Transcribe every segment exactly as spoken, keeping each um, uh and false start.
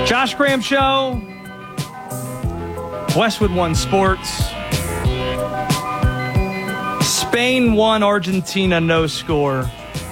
Josh Graham Show, Westwood One Sports. Spain won, Argentina no score.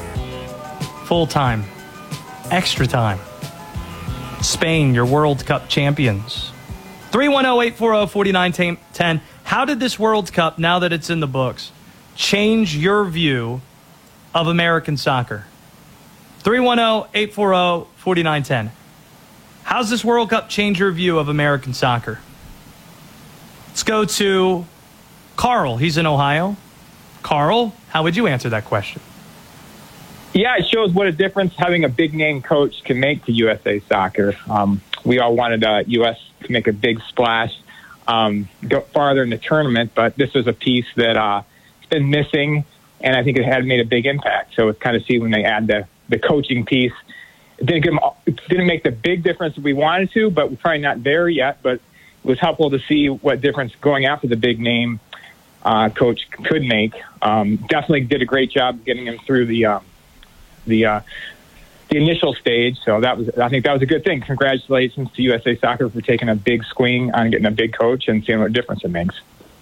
Full time. Extra time. Spain, your World Cup champions. three one zero, eight four zero, four nine one zero. How did this World Cup, now that it's in the books, change your view of American soccer? three one zero, eight four zero, four nine one zero. How's this World Cup change your view of American soccer? Let's go to Carl. He's in Ohio. Carl, how would you answer that question? Yeah, it shows what a difference having a big-name coach can make to U S A Soccer. Um, we all wanted uh, U S to make a big splash, um, go farther in the tournament, but this was a piece that uh, it's been missing, and I think it had made a big impact. So it's kind of see when they add the, the coaching piece. It didn't, give them, it didn't make the big difference that we wanted to, but we're probably not there yet. But it was helpful to see what difference going after the big name uh, coach could make. Um, definitely did a great job getting him through the uh, the uh, the initial stage. So that was, I think that was a good thing. Congratulations to U S A Soccer for taking a big swing on getting a big coach and seeing what difference it makes.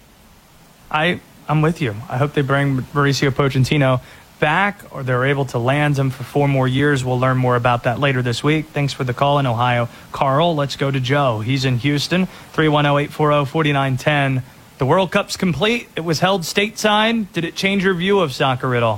I I'm with you. I hope they bring Mauricio Pochettino back, or they're able to land him for four more years. We'll learn more about that later this week. Thanks for the call in Ohio. Carl, let's go to Joe. He's in Houston. three one zero, eight four zero, four nine one zero. The World Cup's complete. It was held stateside. Did it change your view of soccer at all?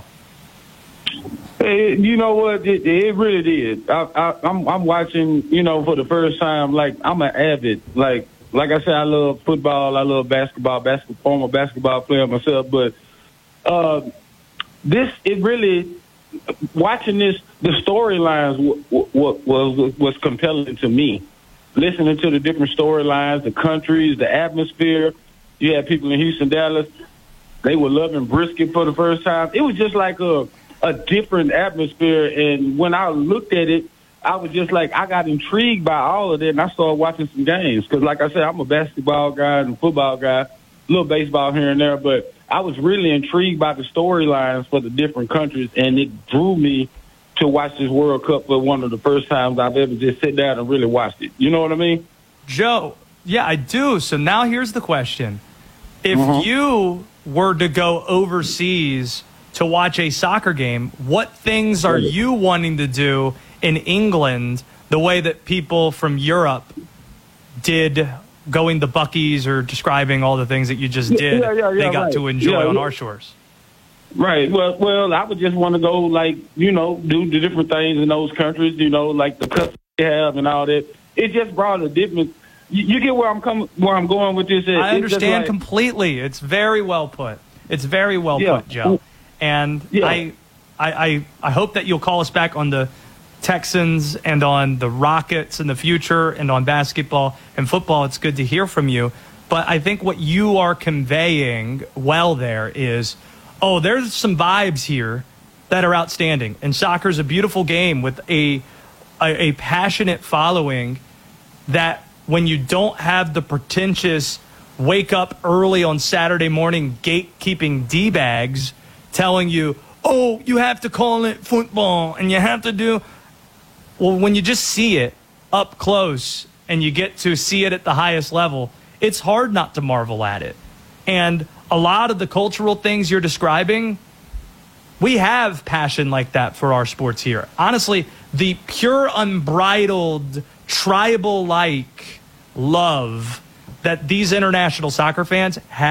Hey, you know what? It, it really did. I, I, I'm, I'm watching, you know, for the first time. Like, I'm an avid, like, like I said, I love football. I love basketball, basketball, former basketball player myself. But uh, this, it really, watching this, the storylines w- w- was was compelling to me. Listening to the different storylines, the countries, the atmosphere. You had people in Houston, Dallas. They were loving brisket for the first time. It was just like a a different atmosphere. And when I looked at it, I was just like, I got intrigued by all of that, and I started watching some games. Because, like I said, I'm a basketball guy and a football guy, a little baseball here and there, but I was really intrigued by the storylines for the different countries, and it drew me to watch this World Cup for one of the first times I've ever just sit down and really watched it. You know what I mean? Joe, yeah, I do. So now here's the question. If Mm-hmm. you were to go overseas to watch a soccer game, what things are you wanting to do in England the way that people from Europe did going to Buc-ee's or describing all the things that you just did? Yeah, yeah, yeah, they got right. to enjoy Yeah, on yeah. our shores. Right. Well, well, I would just want to go, like, you know, do the different things in those countries, you know, like the customs they have and all that. It just brought a different. You, you get where I'm coming, where I'm going with this. It, I it's just understand like, completely. It's very well put. It's very well Yeah. put, Joe. And Yeah. I, I, I, I hope that you'll call us back on the Texans and on the Rockets in the future and on basketball and football. It's good to hear from you. But I think what you are conveying well there is, oh, there's some vibes here that are outstanding. And soccer is a beautiful game with a, a, a passionate following that when you don't have the pretentious wake up early on Saturday morning gatekeeping D-bags telling you, oh, you have to call it football and you have to do. Well, when you just see it up close and you get to see it at the highest level, it's hard not to marvel at it. And a lot of the cultural things you're describing, we have passion like that for our sports here. Honestly, the pure, unbridled, tribal-like love that these international soccer fans have